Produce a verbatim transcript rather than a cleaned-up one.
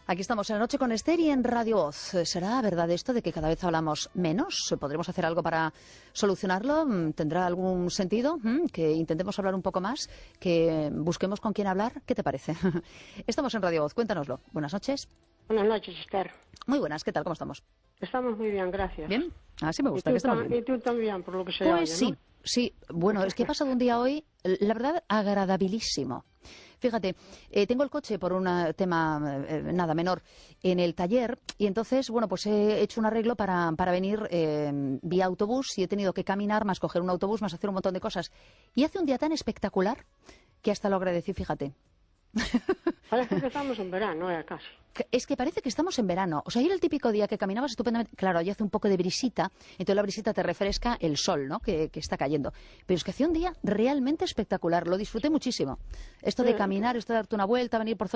Aquí estamos en La Noche con Esther y en Radio Voz. ¿Será verdad esto de que cada vez hablamos menos? ¿Podremos hacer algo para solucionarlo? ¿Tendrá algún sentido? ¿Que intentemos hablar un poco más? ¿Que busquemos con quién hablar? ¿Qué te parece? Estamos en Radio Voz, cuéntanoslo. Buenas noches. Buenas noches, Esther. Muy buenas, ¿qué tal? ¿Cómo estamos? Estamos muy bien, gracias. ¿Bien? Así me gusta, ¿Y tú, que estamos tam- bien. y tú también, por lo que se Pues oye, sí, ¿no? sí. Bueno, es que he pasado un día hoy, la verdad, agradabilísimo. Fíjate, eh, tengo el coche por un tema, eh, nada, menor, en el taller y entonces, bueno, pues he hecho un arreglo para, para venir eh, vía autobús y he tenido que caminar, más coger un autobús, más hacer un montón de cosas. Y hace un día tan espectacular que hasta lo agradecí, fíjate. Parece que estamos en verano, ¿eh? Casi. Es que parece que estamos en verano. O sea, era el típico día que caminabas estupendamente. Claro, ahí hace un poco de brisita, entonces la brisita te refresca el sol, ¿no? Que, que está cayendo. Pero es que hacía un día realmente espectacular. Lo disfruté muchísimo. Esto de Sí. caminar, esto de darte una vuelta, venir por